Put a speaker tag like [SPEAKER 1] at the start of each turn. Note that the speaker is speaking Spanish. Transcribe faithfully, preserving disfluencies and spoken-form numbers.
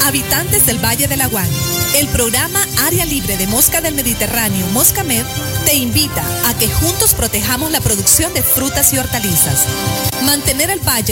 [SPEAKER 1] Habitantes del Valle del Aguán, el programa Área Libre de Mosca del Mediterráneo, Moscamed, te invita a que juntos protejamos la producción de frutas y hortalizas. Mantener el valle